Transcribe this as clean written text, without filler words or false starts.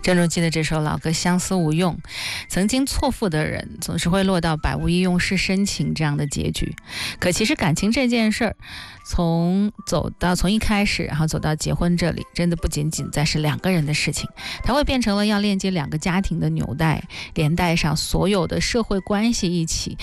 郑中基的这首老歌《相思无用》，曾经错付的人总是会落到百无一用是深情这样的结局。可其实感情这件事儿，从一开始，然后走到结婚这里，真的不仅仅再是两个人的事情，它会变成了要链接两个家庭的纽带，连带上所有的社会关系一起